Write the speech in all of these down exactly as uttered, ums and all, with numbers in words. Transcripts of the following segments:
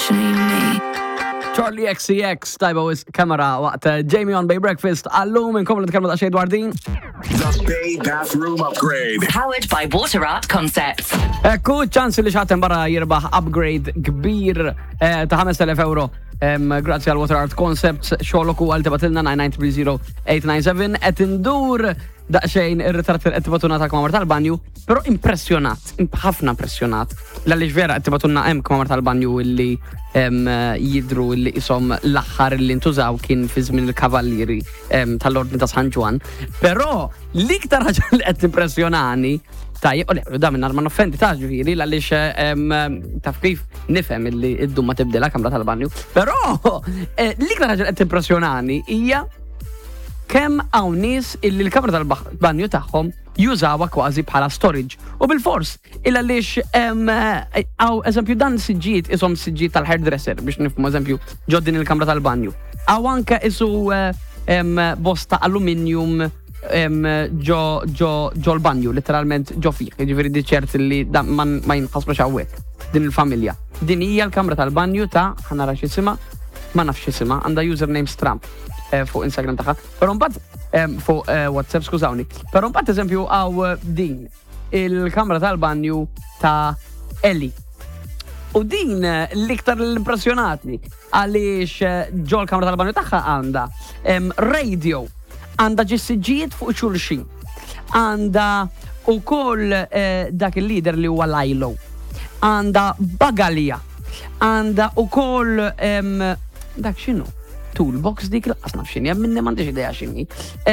Actually me. Charlie X C X tajba wis kamera waqt Jamie on Bay Breakfast għallum inkom li tkellmu daqsxejn dwar din. The Bay Bathroom Upgrade. Powered by Water Art Concepts. Ekku ċans li xatem barra jirbaħ upgrade kbir eh, ta' ħames elef euro. Um, Grazzi għal Water Art Concepts, xolok u għal tibatilna nine nine three zero eight nine seven. Et indur daqxejn ir-ritrat et tibatuna ta' kmamar tal-banju, pero impressjonat, ħafna impressjonat. L-għalix vera et tibatuna em kmamar tal-banju illi um, jidru illi isom l-axħar illi intużaw kien fi żmien il-kavallieri um, tal-ordni ta' San Ġwan. Pero l-iktar ħaġa li qed impressjonani tajjeb, u da minnar ma noffendi ta' ġviri, l-għalix taf kif nifhem illi id-dumma tibdila kamra tal-banju. Però l-iktar ħaġa qed impressjonani hija kemm hawn nies illi l-kamra tal-banju tagħhom jużawha kważi bħala storage. U bil-fors, illa għaliex għaw eżempju dan siġġiet isom siġġiet tal-hairdresser biex nifhmu eżempju ġoddin il-kamra tal-banju. Għaw anke isu bosta aluminium ġo ġo ġo l-banju, literalment ġo fih, ġifiri di ċert li ma jinħasbu xawwek din il-familja. Din hija l-kamra tal-banju ta' ħanara x'isima, ma nafx x'isima, għandha username Stramp fuq Instagram tagħha. Però mbagħad fuq WhatsApp skużawni. Però mbagħad eżempju għaw din il-kamra tal-banju ta' Eli. U din l-iktar l-impressjonatni għaliex ġo l-kamra tal-banju tagħha għandha radio, għanda ġissiġijiet fuq xulxin, għanda u koll eh, dak il-lider li huwa Lajlo, għanda bagalija, għanda u koll em, dak xinu, toolbox dik l-qasna f'xini, minni mandiġ ideja xini,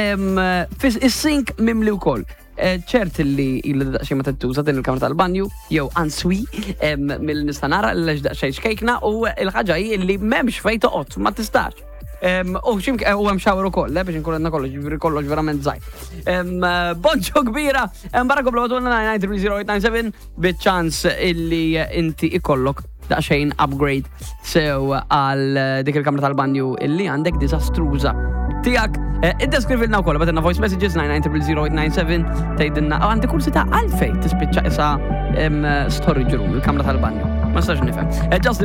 is-sink mimli u koll. ċert li il-daqxie ma t-tuża din il-kamra tal-banju, jew answi mill-nistanara l-daqxie xkejkna u il-ħagġa li memx fejta qot, ma tistax. U ximk u hemm xawar ukoll, biex inkun għandna kollox, ġifieri kollox verament żgħir. Bonġo kbira, barra komplu għaduna nine nine three zero eight nine seven biċ-ċans illi inti ikollok daqsxejn upgrade sew għal dik il-kamra tal-banju illi għandek disastruża tiegħek. Iddeskrivilna wkoll bagħtilna voice messages nine nine three zero eight nine seven tgħidilna għandi kursita għalfejn tispiċċa isa storage room il-kamra tal-banju. Ma stax nifhem. Just